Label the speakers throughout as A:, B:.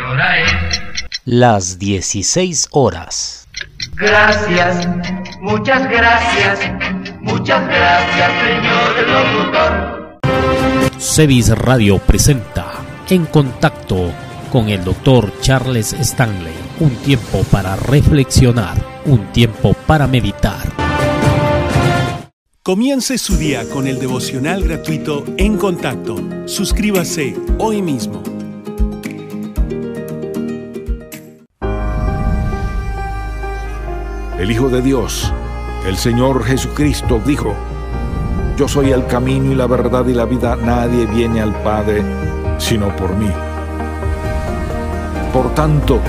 A: hora es
B: las 16 horas.
A: Gracias, muchas gracias, señor locutor.
B: Cevis Radio presenta En Contacto con el Dr. Charles Stanley. Un tiempo para reflexionar, un tiempo para meditar.
C: Comience su día con el devocional gratuito En Contacto. Suscríbase hoy mismo.
D: El Hijo de Dios, el Señor Jesucristo, dijo: Yo soy el camino y la verdad y la vida. Nadie viene al Padre sino por mí. Por tanto,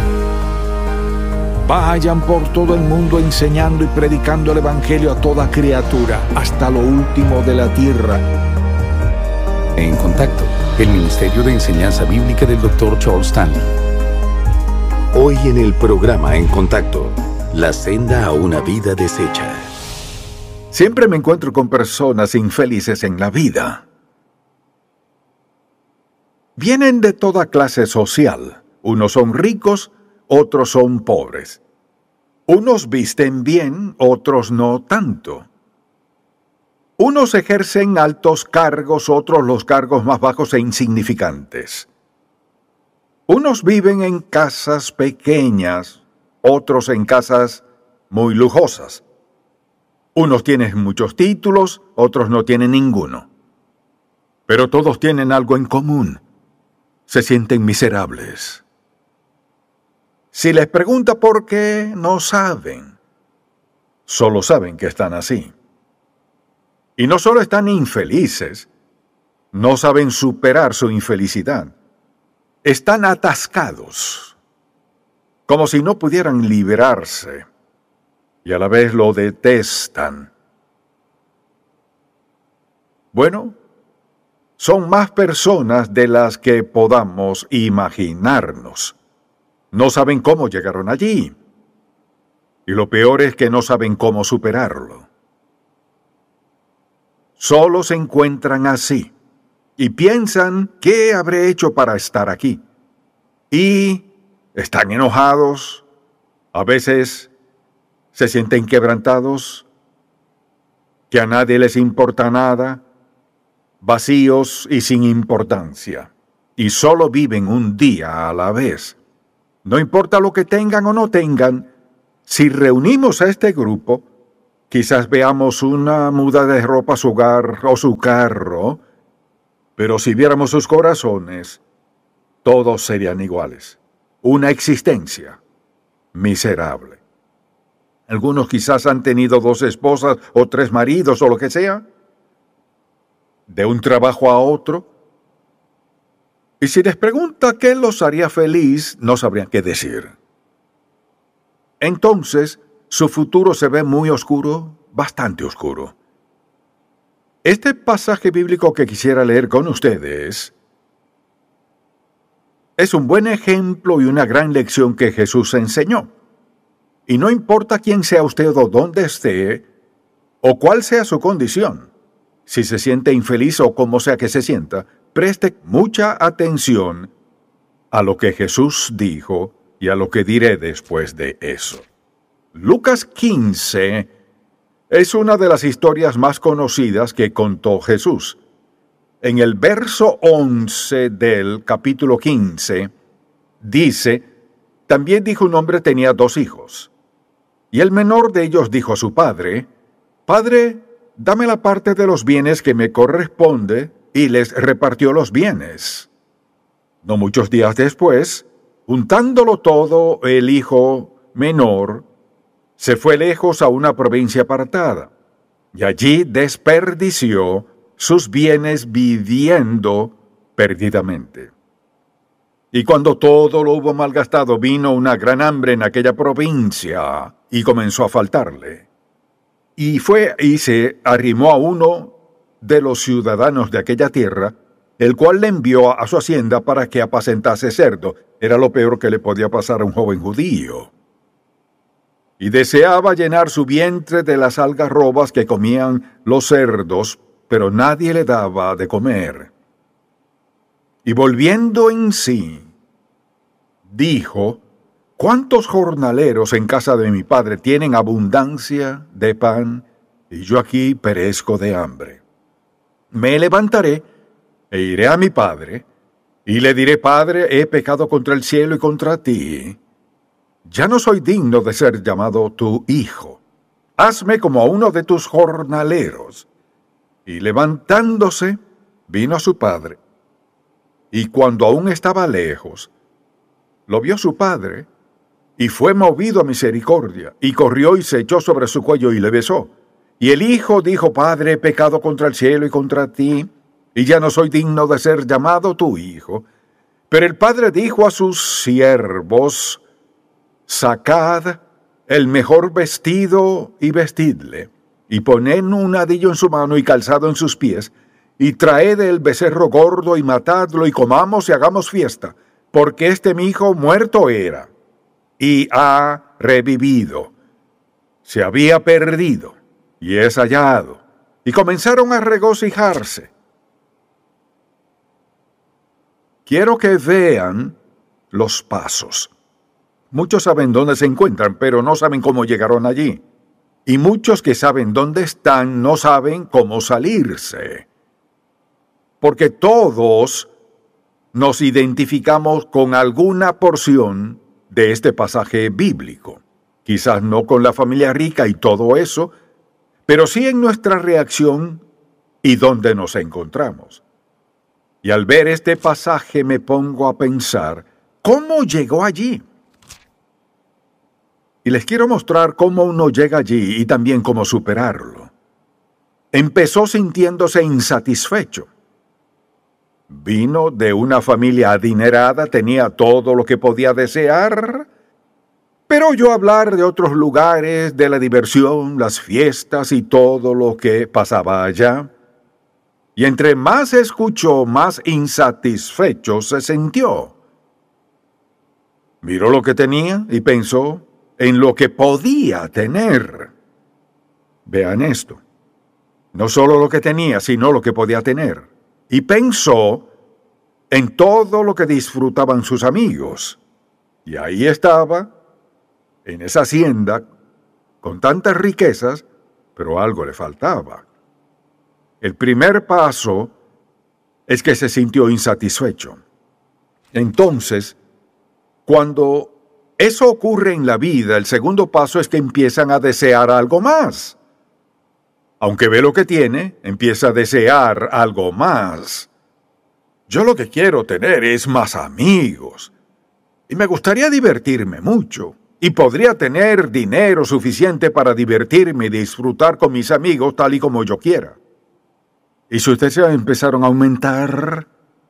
D: vayan por todo el mundo enseñando y predicando el Evangelio a toda criatura, hasta lo último de la tierra.
E: En Contacto, el Ministerio de Enseñanza Bíblica del Dr. Charles Stanley. Hoy en el programa En Contacto, la senda a una vida deshecha.
D: Siempre me encuentro con personas infelices en la vida. Vienen de toda clase social. Unos son ricos, otros son pobres. Unos visten bien, otros no tanto. Unos ejercen altos cargos, otros los cargos más bajos e insignificantes. Unos viven en casas pequeñas, otros en casas muy lujosas. Unos tienen muchos títulos, otros no tienen ninguno. Pero todos tienen algo en común: se sienten miserables. Si les pregunta por qué, no saben. Solo saben que están así. Y no solo están infelices, no saben superar su infelicidad. Están atascados, como si no pudieran liberarse, y a la vez lo detestan. Bueno, son más personas de las que podamos imaginarnos. No saben cómo llegaron allí. Y lo peor es que no saben cómo superarlo. Solo se encuentran así y piensan: ¿qué habré hecho para estar aquí? Y están enojados, a veces se sienten quebrantados, que a nadie les importa nada, vacíos y sin importancia, y solo viven un día a la vez. No importa lo que tengan o no tengan, si reunimos a este grupo, quizás veamos una muda de ropa, su hogar o su carro, pero si viéramos sus corazones, todos serían iguales. Una existencia miserable. Algunos quizás han tenido 2 esposas o 3 maridos o lo que sea, de un trabajo a otro. Y si les pregunta qué los haría feliz, no sabrían qué decir. Entonces, su futuro se ve muy oscuro, bastante oscuro. Este pasaje bíblico que quisiera leer con ustedes es un buen ejemplo y una gran lección que Jesús enseñó. Y no importa quién sea usted o dónde esté, o cuál sea su condición, si se siente infeliz o como sea que se sienta, preste mucha atención a lo que Jesús dijo y a lo que diré después de eso. Lucas 15 es una de las historias más conocidas que contó Jesús. En el verso 11 del capítulo 15 dice: También dijo un hombre tenía 2 hijos. Y el menor de ellos dijo a su padre: Padre, dame la parte de los bienes que me corresponde, y les repartió los bienes. No muchos días después, juntándolo todo, el hijo menor se fue lejos a una provincia apartada, y allí desperdició sus bienes viviendo perdidamente. Y cuando todo lo hubo malgastado, vino una gran hambre en aquella provincia, y comenzó a faltarle. Y fue y se arrimó a uno de los ciudadanos de aquella tierra, el cual le envió a su hacienda para que apacentase cerdo. Era lo peor que le podía pasar a un joven judío. Y deseaba llenar su vientre de las algarrobas que comían los cerdos, pero nadie le daba de comer. Y volviendo en sí, dijo: ¿cuántos jornaleros en casa de mi padre tienen abundancia de pan, y yo aquí perezco de hambre? Me levantaré e iré a mi padre, y le diré: Padre, he pecado contra el cielo y contra ti. Ya no soy digno de ser llamado tu hijo. Hazme como a uno de tus jornaleros. Y levantándose, vino a su padre. Y cuando aún estaba lejos, lo vio su padre, y fue movido a misericordia, y corrió y se echó sobre su cuello y le besó. Y el hijo dijo: Padre, he pecado contra el cielo y contra ti, y ya no soy digno de ser llamado tu hijo. Pero el padre dijo a sus siervos: Sacad el mejor vestido y vestidle, y poned un adillo en su mano y calzado en sus pies, y traed el becerro gordo y matadlo, y comamos y hagamos fiesta, porque este mi hijo muerto era, y ha revivido. Se había perdido, y es hallado. Y comenzaron a regocijarse. Quiero que vean los pasos. Muchos saben dónde se encuentran, pero no saben cómo llegaron allí. Y muchos que saben dónde están no saben cómo salirse. Porque todos nos identificamos con alguna porción de este pasaje bíblico. Quizás no con la familia rica y todo eso, pero sí en nuestra reacción y dónde nos encontramos. Y al ver este pasaje me pongo a pensar: ¿cómo llegó allí? Y les quiero mostrar cómo uno llega allí y también cómo superarlo. Empezó sintiéndose insatisfecho. Vino de una familia adinerada, tenía todo lo que podía desear, pero oyó hablar de otros lugares, de la diversión, las fiestas y todo lo que pasaba allá. Y entre más escuchó, más insatisfecho se sintió. Miró lo que tenía y pensó en lo que podía tener. Vean esto. No solo lo que tenía, sino lo que podía tener. Y pensó en todo lo que disfrutaban sus amigos. Y ahí estaba, en esa hacienda, con tantas riquezas, pero algo le faltaba. El primer paso es que se sintió insatisfecho. Entonces, cuando eso ocurre en la vida, el segundo paso es que empiezan a desear algo más. Aunque ve lo que tiene, empieza a desear algo más. Yo lo que quiero tener es más amigos. Y me gustaría divertirme mucho. Y podría tener dinero suficiente para divertirme y disfrutar con mis amigos tal y como yo quiera. Y si ustedes empezaron a aumentar,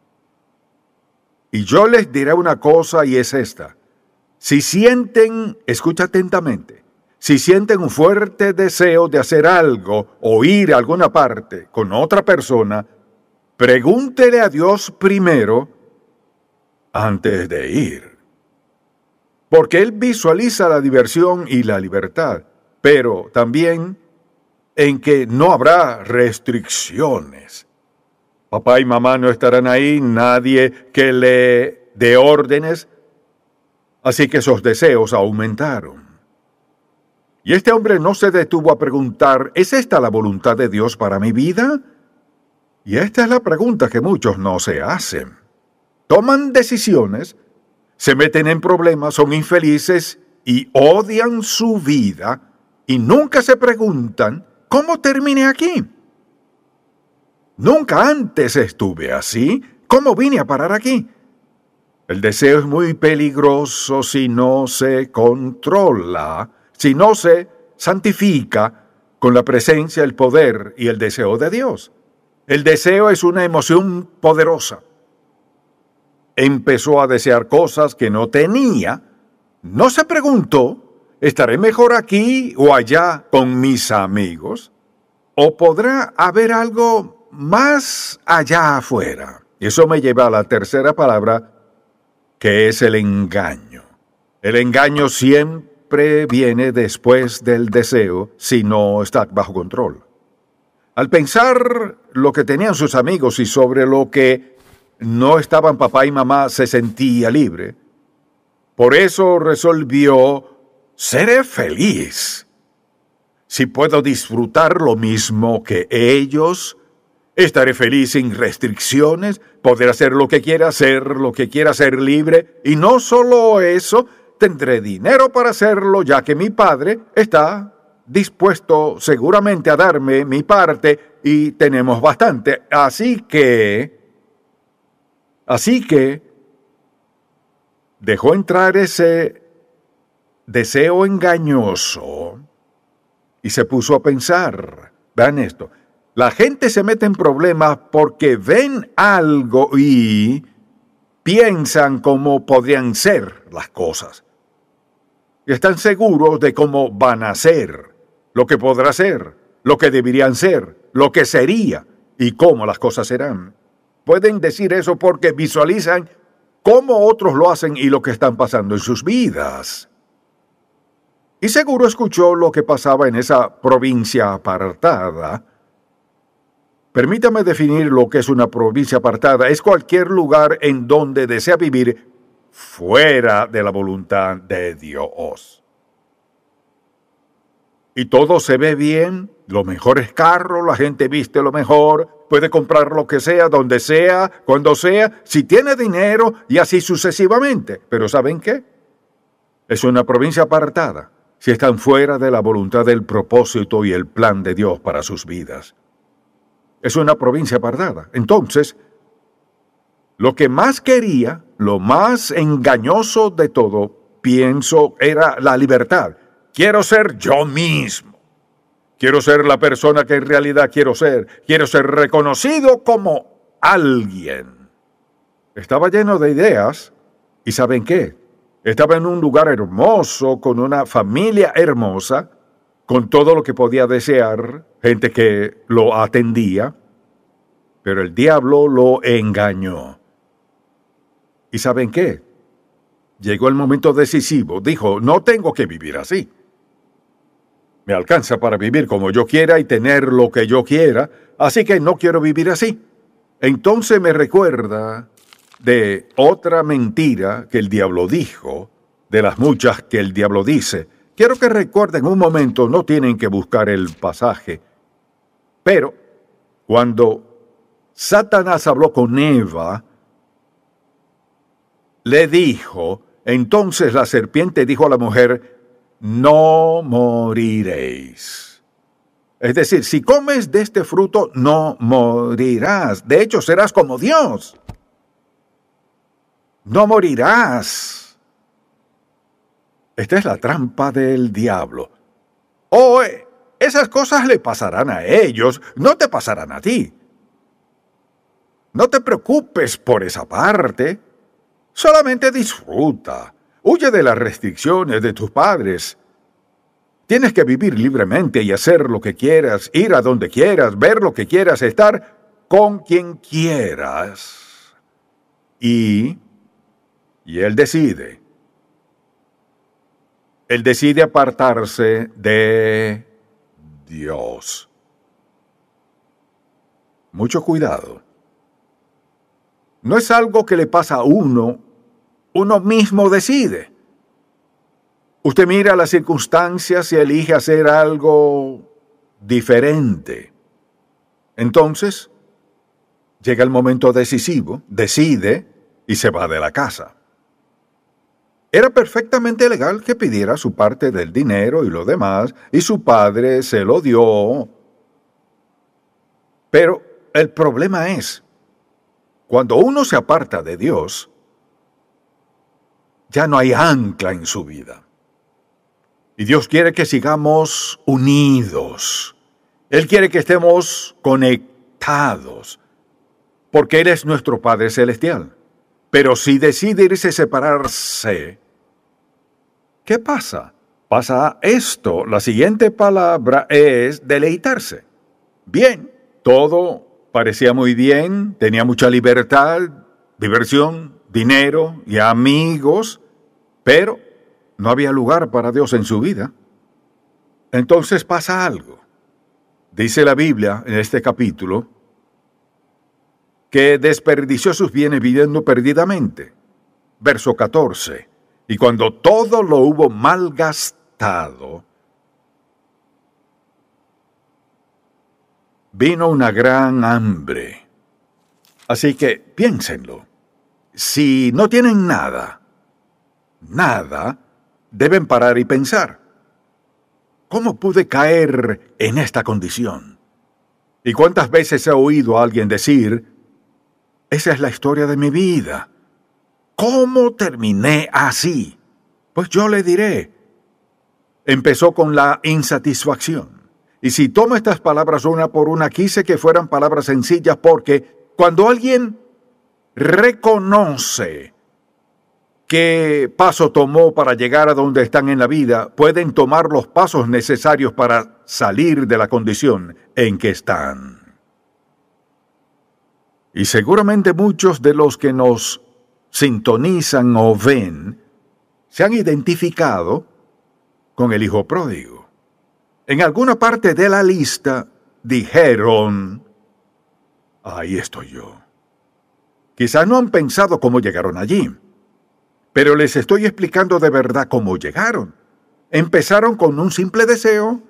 D: y yo les diré una cosa y es esta: si sienten, escucha atentamente, si sienten un fuerte deseo de hacer algo o ir a alguna parte con otra persona, pregúntele a Dios primero antes de ir. Porque Él visualiza la diversión y la libertad, pero también en que no habrá restricciones. Papá y mamá no estarán ahí, nadie que le dé órdenes, así que esos deseos aumentaron. Y este hombre no se detuvo a preguntar: ¿es esta la voluntad de Dios para mi vida? Y esta es la pregunta que muchos no se hacen. Toman decisiones, se meten en problemas, son infelices y odian su vida y nunca se preguntan: ¿cómo terminé aquí? Nunca antes estuve así. ¿Cómo vine a parar aquí? El deseo es muy peligroso si no se controla, si no se santifica con la presencia, el poder y el deseo de Dios. El deseo es una emoción poderosa. Empezó a desear cosas que no tenía. No se preguntó: ¿estaré mejor aquí o allá con mis amigos? ¿O podrá haber algo más allá afuera? Eso me lleva a la tercera palabra, que es el engaño. El engaño siempre viene después del deseo si no está bajo control. Al pensar lo que tenían sus amigos y sobre lo que no estaban papá y mamá, se sentía libre. Por eso resolvió: seré feliz. Si puedo disfrutar lo mismo que ellos, estaré feliz sin restricciones, poder hacer lo que quiera ser libre, y no solo eso, tendré dinero para hacerlo, ya que mi padre está dispuesto seguramente a darme mi parte, y tenemos bastante. Así que dejó entrar ese deseo engañoso y se puso a pensar. Vean esto. La gente se mete en problemas porque ven algo y piensan cómo podrían ser las cosas. Y están seguros de cómo van a ser, lo que podrá ser, lo que deberían ser, lo que sería y cómo las cosas serán. Pueden decir eso porque visualizan cómo otros lo hacen y lo que están pasando en sus vidas. Y seguro escuchó lo que pasaba en esa provincia apartada. Permítame definir lo que es una provincia apartada. Es cualquier lugar en donde desea vivir fuera de la voluntad de Dios. Y todo se ve bien, los mejores carros, la gente viste lo mejor, puede comprar lo que sea, donde sea, cuando sea, si tiene dinero y así sucesivamente. Pero ¿saben qué? Es una provincia apartada si están fuera de la voluntad del propósito y el plan de Dios para sus vidas. Es una provincia apartada. Entonces, lo que más quería, lo más engañoso de todo, pienso, era la libertad. Quiero ser yo mismo. Quiero ser la persona que en realidad quiero ser. Quiero ser reconocido como alguien. Estaba lleno de ideas. ¿Y saben qué? Estaba en un lugar hermoso, con una familia hermosa, con todo lo que podía desear, gente que lo atendía, pero el diablo lo engañó. ¿Y saben qué? Llegó el momento decisivo. Dijo: no tengo que vivir así. Me alcanza para vivir como yo quiera y tener lo que yo quiera, así que no quiero vivir así. Entonces me recuerda de otra mentira que el diablo dijo, de las muchas que el diablo dice. Quiero que recuerden un momento, no tienen que buscar el pasaje, pero cuando Satanás habló con Eva, le dijo, entonces la serpiente dijo a la mujer: no moriréis. Es decir, si comes de este fruto, no morirás. De hecho, serás como Dios. No morirás. Esta es la trampa del diablo. Esas cosas le pasarán a ellos, no te pasarán a ti. No te preocupes por esa parte. Solamente disfruta. Huye de las restricciones de tus padres. Tienes que vivir libremente y hacer lo que quieras, ir a donde quieras, ver lo que quieras, estar con quien quieras. Y él decide. Él decide apartarse de Dios. Mucho cuidado. No es algo que le pasa a uno mismo decide. Usted mira las circunstancias y elige hacer algo diferente. Entonces, llega el momento decisivo, decide y se va de la casa. Era perfectamente legal que pidiera su parte del dinero y lo demás, y su padre se lo dio. Pero el problema es, cuando uno se aparta de Dios, ya no hay ancla en su vida. Y Dios quiere que sigamos unidos. Él quiere que estemos conectados, porque Él es nuestro Padre Celestial. Pero si decide irse, separarse, ¿qué pasa? Pasa esto. La siguiente palabra es deleitarse. Bien, todo parecía muy bien, tenía mucha libertad, diversión, dinero y amigos, pero no había lugar para Dios en su vida. Entonces pasa algo. Dice la Biblia en este capítulo que desperdició sus bienes viviendo perdidamente. Verso 14. Y cuando todo lo hubo malgastado, vino una gran hambre. Así que piénsenlo. Si no tienen nada, deben parar y pensar. ¿Cómo pude caer en esta condición? ¿Y cuántas veces he oído a alguien decir, esa es la historia de mi vida? ¿Cómo terminé así? Pues yo le diré, empezó con la insatisfacción. Y si tomo estas palabras una por una, quise que fueran palabras sencillas porque cuando alguien reconoce qué paso tomó para llegar a donde están en la vida, pueden tomar los pasos necesarios para salir de la condición en que están. Y seguramente muchos de los que nos sintonizan o ven se han identificado con el hijo pródigo. En alguna parte de la lista dijeron, ahí estoy yo. Quizás no han pensado cómo llegaron allí, pero les estoy explicando de verdad cómo llegaron. Empezaron con un simple deseo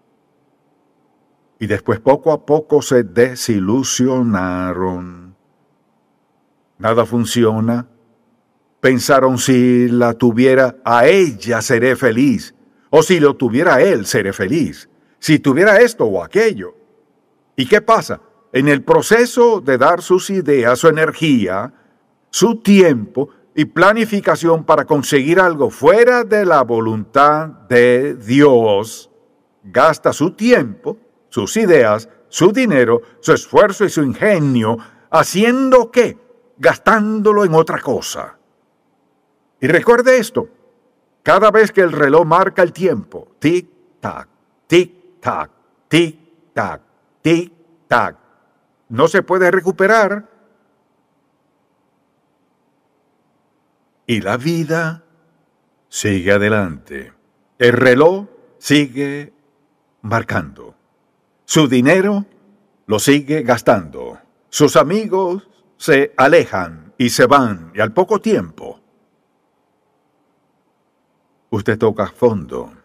D: y después poco a poco se desilusionaron. Nada funciona. Pensaron, si la tuviera a ella seré feliz, o si lo tuviera él seré feliz, si tuviera esto o aquello. ¿Y qué pasa? En el proceso de dar sus ideas, su energía, su tiempo y planificación para conseguir algo fuera de la voluntad de Dios, gasta su tiempo, sus ideas, su dinero, su esfuerzo y su ingenio, ¿haciendo qué? Gastándolo en otra cosa. Y recuerde esto, cada vez que el reloj marca el tiempo, tic-tac, tic-tac, tic-tac, tic-tac, no se puede recuperar. Y la vida sigue adelante. El reloj sigue marcando. Su dinero lo sigue gastando. Sus amigos se alejan y se van, y al poco tiempo usted toca fondo.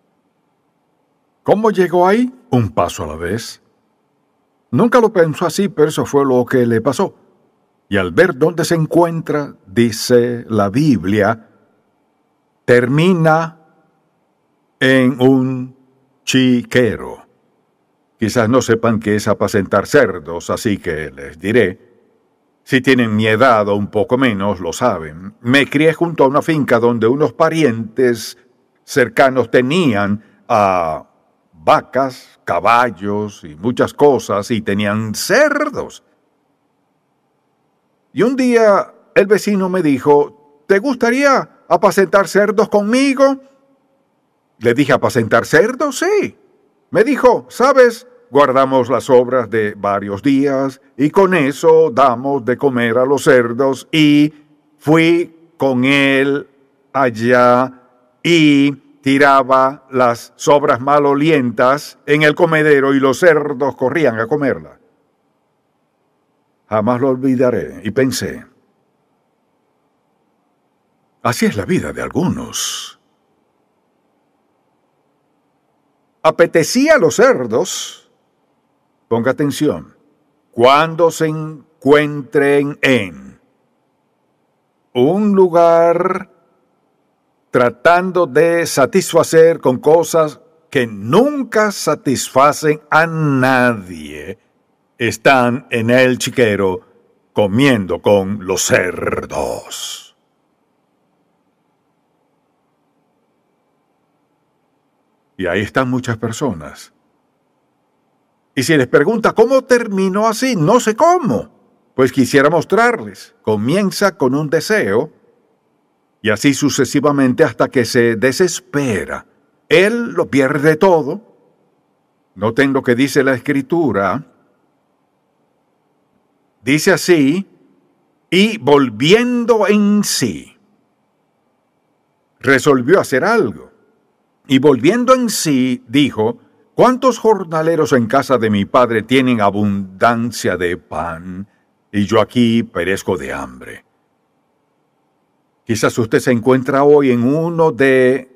D: ¿Cómo llegó ahí? Un paso a la vez. Nunca lo pensó así, pero eso fue lo que le pasó. Y al ver dónde se encuentra, dice la Biblia, termina en un chiquero. Quizás no sepan qué es apacentar cerdos, así que les diré. Si tienen mi edad o un poco menos, lo saben. Me crié junto a una finca donde unos parientes cercanos tenían vacas, caballos y muchas cosas, y tenían cerdos. Y un día el vecino me dijo, ¿te gustaría apacentar cerdos conmigo? Le dije, ¿apacentar cerdos? Sí. Me dijo, ¿sabes? Guardamos las sobras de varios días y con eso damos de comer a los cerdos. Y fui con él allá y tiraba las sobras malolientas en el comedero y los cerdos corrían a comerla. Jamás lo olvidaré y pensé, así es la vida de algunos. Apetecía a los cerdos. Ponga atención, cuando se encuentren en un lugar tratando de satisfacer con cosas que nunca satisfacen a nadie, están en el chiquero comiendo con los cerdos. Y ahí están muchas personas. Y si les pregunta cómo terminó así, no sé cómo. Pues quisiera mostrarles. Comienza con un deseo y así sucesivamente hasta que se desespera. Él lo pierde todo. Noten lo que dice la Escritura. Dice así, y volviendo en sí, resolvió hacer algo. Y volviendo en sí, dijo, ¿cuántos jornaleros en casa de mi padre tienen abundancia de pan, y yo aquí perezco de hambre? Quizás usted se encuentra hoy en uno de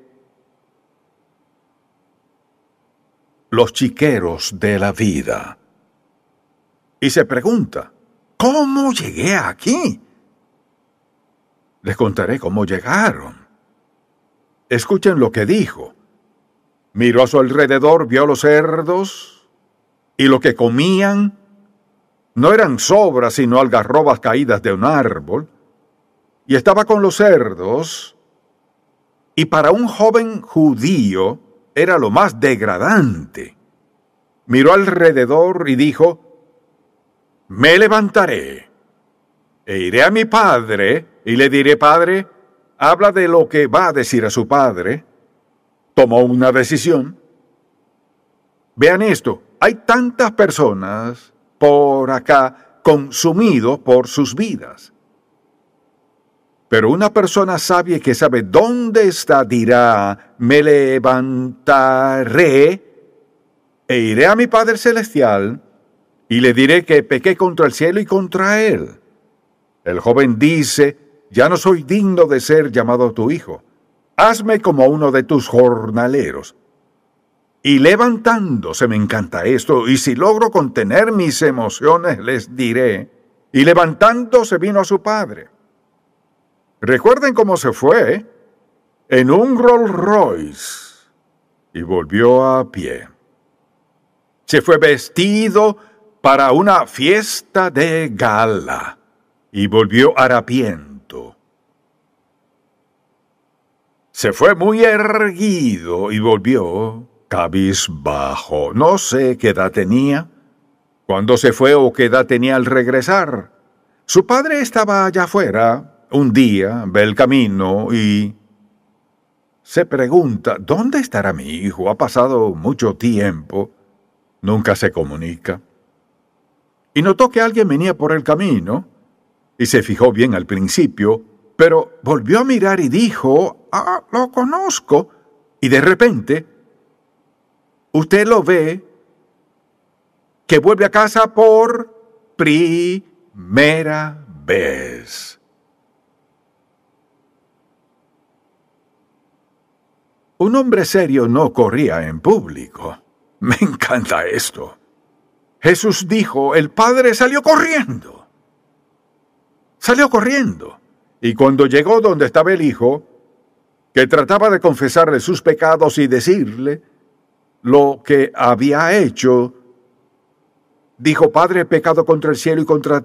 D: los chiqueros de la vida y se pregunta, ¿cómo llegué aquí? Les contaré cómo llegaron. Escuchen lo que dijo. Miró a su alrededor, vio a los cerdos, y lo que comían no eran sobras, sino algarrobas caídas de un árbol, y estaba con los cerdos, y para un joven judío era lo más degradante. Miró alrededor y dijo, me levantaré, e iré a mi padre, y le diré, Padre, habla de lo que va a decir a su padre. Tomó una decisión. Vean esto, hay tantas personas por acá consumidos por sus vidas. Pero una persona sabia que sabe dónde está dirá, me levantaré e iré a mi Padre Celestial y le diré que pequé contra el cielo y contra él. El joven dice, ya no soy digno de ser llamado tu hijo. Hazme como uno de tus jornaleros. Y levantándose, me encanta esto, y si logro contener mis emociones, les diré. Y levantándose vino a su padre. Recuerden cómo se fue, en un Rolls Royce, y volvió a pie. Se fue vestido para una fiesta de gala, y volvió harapiento. Se fue muy erguido y volvió cabizbajo. No sé qué edad tenía cuando se fue o qué edad tenía al regresar. Su padre estaba allá afuera. Un día ve el camino y se pregunta, ¿dónde estará mi hijo? Ha pasado mucho tiempo. Nunca se comunica. Y notó que alguien venía por el camino y se fijó bien al principio, pero volvió a mirar y dijo, lo conozco. Y de repente, usted lo ve que vuelve a casa por primera vez. Un hombre serio no corría en público. Me encanta esto. Jesús dijo, el padre salió corriendo. Salió corriendo. Y cuando llegó donde estaba el hijo, que trataba de confesarle sus pecados y decirle lo que había hecho, dijo, Padre, he pecado contra el cielo y contra